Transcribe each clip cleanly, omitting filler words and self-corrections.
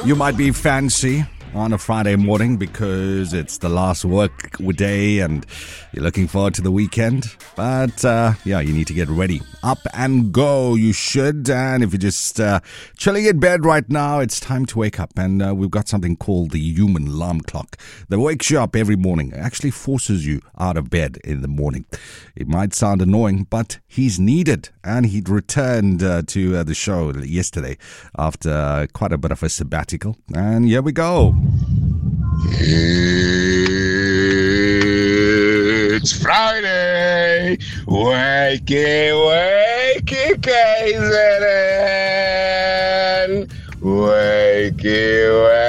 You might be fancy on a Friday morning because it's the last work day and you're looking forward to the weekend. But you need to get ready. Up and go, you should. And if you're just chilling in bed right now, it's time to wake up. And we've got something called the human alarm clock that wakes you up every morning. It actually forces you out of bed in the morning. It might sound annoying, but he's needed. And he'd returned to the show yesterday after quite a bit of a sabbatical. And here we go. It's Friday. Wakey, wakey, KZN. Wakey,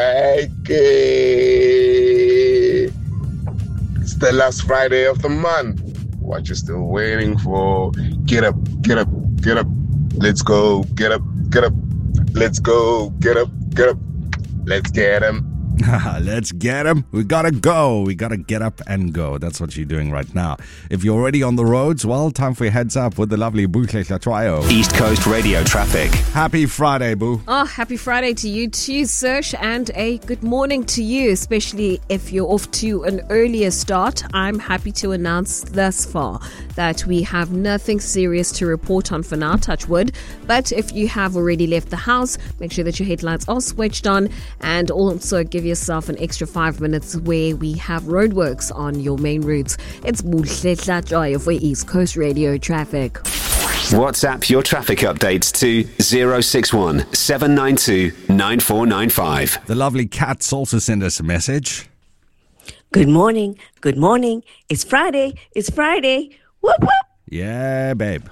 wakey. It's the last Friday of the month. What you still waiting for? Get up, get up, get up. Let's go. Get up, get up. Let's go. Get up, get up. Let's get him. Let's get him. We gotta go. We gotta get up and go. That's what you're doing right now. If you're already on the roads, well, time for your heads up with the lovely Buhle Hlatwayo. East Coast Radio traffic. Happy Friday, Boo. Oh, happy Friday to you too, Serge, and a good morning to you, especially if you're off to an earlier start. I'm happy to announce thus far that we have nothing serious to report on for now, touch wood. But if you have already left the house, make sure that your headlights are switched on, and also give yourself an extra 5 minutes where we have roadworks on your main routes. It's Buhle Hlatwayo for East Coast Radio traffic. WhatsApp your traffic updates to 061 792 9495. The lovely Cats also sent us a message. Good morning. Good morning. It's Friday. It's Friday. Whoop, whoop. Yeah, babe.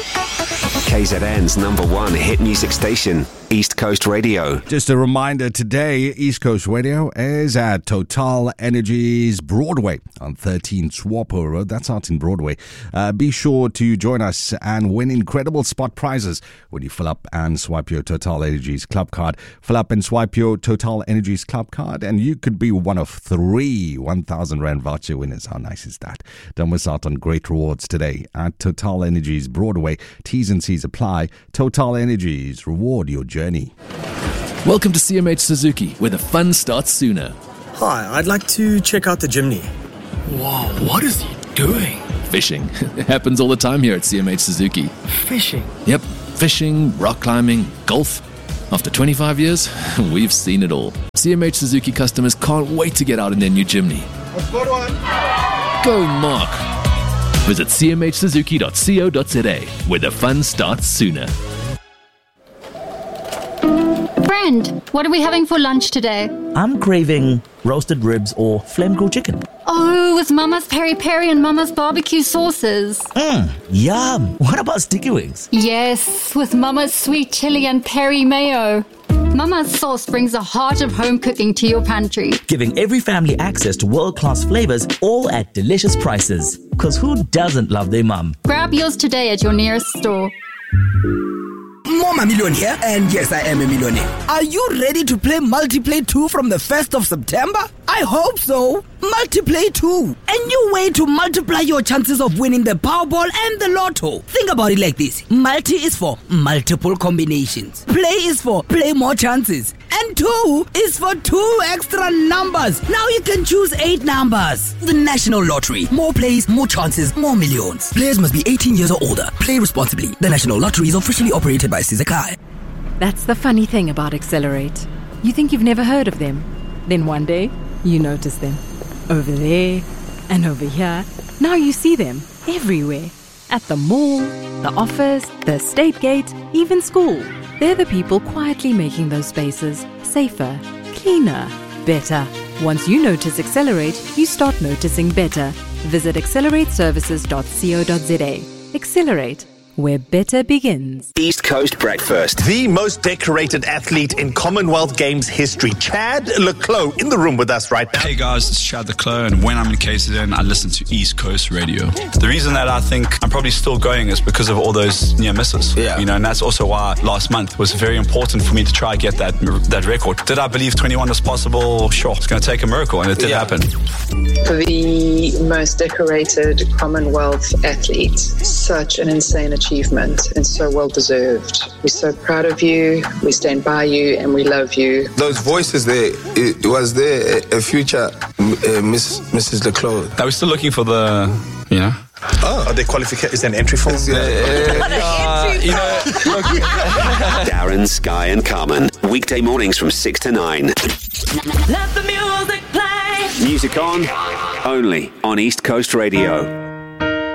KZN's #1 hit music station, East Coast Radio. Just a reminder, today, East Coast Radio is at Total Energies Broadway on 13 Swapo Road. That's out in Broadway. Be sure to join us and win incredible spot prizes when you fill up and swipe your Total Energies Club card. Fill up and swipe your Total Energies Club card and you could be one of 3 1,000 Rand voucher winners. How nice is that? Don't miss out on great rewards today at Total Energies Broadway. T's and C's apply. Total Energies, reward your journey. Welcome to CMH Suzuki, where the fun starts sooner. Hi, I'd like to check out the Jimny. Wow, what is he doing? Fishing. It happens all the time here at CMH Suzuki. Fishing? Yep, fishing, rock climbing, golf. After 25 years, we've seen it all. CMH Suzuki customers can't wait to get out in their new Jimny. Let's go one. Go, Mark. Visit cmhsuzuki.co.za, where the fun starts sooner. Friend, what are we having for lunch today? I'm craving roasted ribs or flame-grilled chicken. Oh, with Mama's peri-peri and Mama's barbecue sauces. Yum. What about sticky wings? Yes, with Mama's sweet chili and peri mayo. Mama's sauce brings the heart of home cooking to your pantry. Giving every family access to world-class flavors, all at delicious prices. Because who doesn't love their mum? Grab yours today at your nearest store. Mama Million here, and yes, I am a millionaire. Are you ready to play Multiplay 2 from the 1st of September? I hope so. Multiplay 2. A new way to multiply your chances of winning the Powerball and the Lotto. Think about it like this. Multi is for multiple combinations. Play is for play more chances. And 2 is for 2 extra numbers. Now you can choose 8 numbers. The National Lottery. More plays, more chances, more millions. Players must be 18 years or older. Play responsibly. The National Lottery is officially operated by Sizakai. That's the funny thing about Accelerate. You think you've never heard of them. Then one day, you notice them. Over there and over here. Now you see them everywhere. At the mall, the office, the state gate, even school. They're the people quietly making those spaces safer, cleaner, better. Once you notice Accelerate, you start noticing better. Visit accelerateservices.co.za. Accelerate, where better begins. East Coast Breakfast. The most decorated athlete in Commonwealth Games history, Chad le Clos, in the room with us right now. Hey guys, it's Chad le Clos, and when I'm in KZN, I listen to East Coast Radio. The reason that I think I'm probably still going is because of all those near misses. Yeah. You know, and that's also why last month was very important for me to try get that record. Did I believe 21 was possible? Sure. It's going to take a miracle, and it did happen. For the most decorated Commonwealth athlete, such an insane achievement. achievement and so well deserved. We're so proud of you, we stand by you, and we love you. Those voices there, it was there a future Mrs. Leclos. Are we still looking for the, Are they qualified? Is there an entry form? Darren, Sky and Carmen. Weekday mornings from 6 to 9. Let the music play. Music on, only on East Coast Radio.